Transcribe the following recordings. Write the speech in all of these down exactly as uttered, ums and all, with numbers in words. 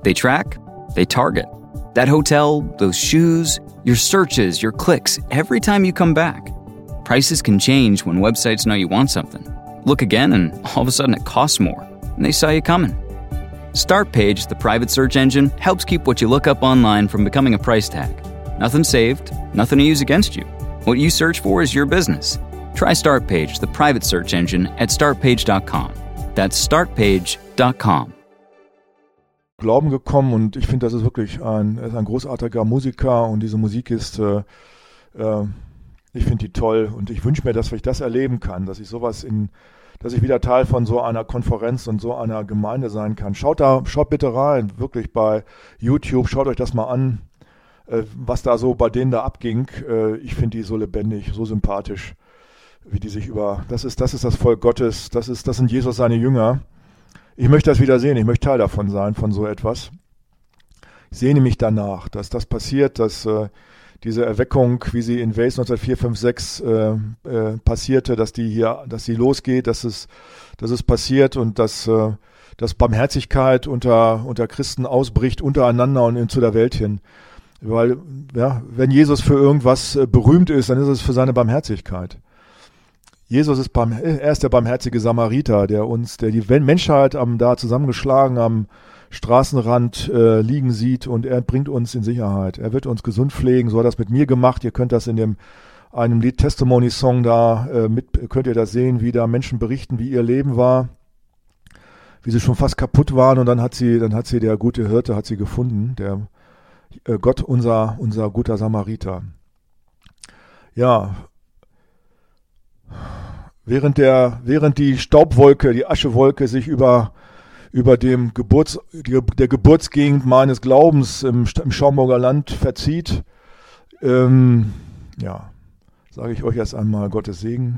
They track, they target. That hotel, those shoes, your searches, your clicks, every time you come back. Prices can change when websites know you want something. Look again and all of a sudden it costs more, and they saw you coming. Startpage, the private search engine, helps keep what you look up online from becoming a price tag. Nothing saved, nothing to use against you. What you search for is your business. Try Startpage, the private search engine, at startpage dot com. That's startpage dot com. Glauben gekommen und ich finde, das ist wirklich ein, er ist ein großartiger Musiker und diese Musik ist, äh, äh, ich finde die toll und ich wünsche mir, dass ich das erleben kann, dass ich sowas in, dass ich wieder Teil von so einer Konferenz und so einer Gemeinde sein kann. Schaut da, schaut bitte rein, wirklich bei YouTube, schaut euch das mal an, äh, was da so bei denen da abging. Äh, ich finde die so lebendig, so sympathisch, wie die sich über, das ist, das ist das Volk Gottes, das ist, das sind Jesus seine Jünger. Ich möchte das wieder sehen, ich möchte Teil davon sein, von so etwas. Ich sehne mich danach, dass das passiert, dass äh, diese Erweckung, wie sie in Wales neunzehnhundertvier, fünf, sechs äh, äh, passierte, dass die hier, dass sie losgeht, dass es, dass es passiert und dass, äh, dass Barmherzigkeit unter, unter Christen ausbricht, untereinander und in, zu der Welt hin. Weil, ja, wenn Jesus für irgendwas äh, berühmt ist, dann ist es für seine Barmherzigkeit. Jesus ist, barm, er ist der barmherzige Samariter, der uns, der die Menschheit am, da zusammengeschlagen am Straßenrand äh, liegen sieht und er bringt uns in Sicherheit. Er wird uns gesund pflegen, so hat er das mit mir gemacht. Ihr könnt das in dem einem Lied Testimony Song da äh, mit, könnt ihr das sehen, wie da Menschen berichten, wie ihr Leben war, wie sie schon fast kaputt waren und dann hat sie, dann hat sie der gute Hirte hat sie gefunden, der äh, Gott, unser unser guter Samariter. Ja. Während der, während die Staubwolke, die Aschewolke sich über, über dem Geburts, die, der Geburtsgegend meines Glaubens im, im Schaumburger Land verzieht, ähm, ja, sage ich euch erst einmal Gottes Segen.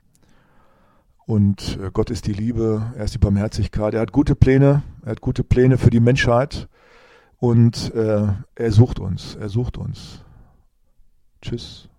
Und äh, Gott ist die Liebe, er ist die Barmherzigkeit, er hat gute Pläne, er hat gute Pläne für die Menschheit und äh, er sucht uns, er sucht uns. Tschüss.